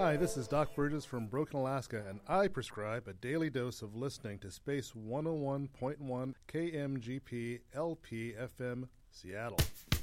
Hi, this is Doc Burgess from Broken, Alaska, and I prescribe a daily dose of listening to Space 101.1 KMGP LP FM Seattle.